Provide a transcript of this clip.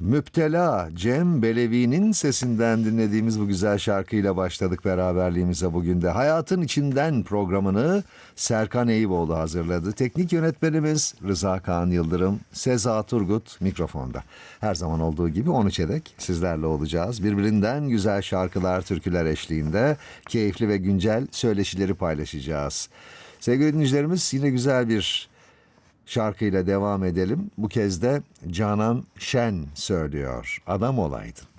Müptela Cem Belevi'nin sesinden dinlediğimiz bu güzel şarkıyla başladık beraberliğimize bugün de. Hayatın İçinden programını Serkan Eyüboğlu hazırladı. Teknik yönetmenimiz Rıza Kaan Yıldırım, Seza Turgut mikrofonda. Her zaman olduğu gibi 13'e dek sizlerle olacağız. Birbirinden güzel şarkılar, türküler eşliğinde keyifli ve güncel söyleşileri paylaşacağız. Sevgili dinleyicilerimiz, yine güzel bir şarkıyla devam edelim. Bu kez de Canan Şen söylüyor. Adam olaydın.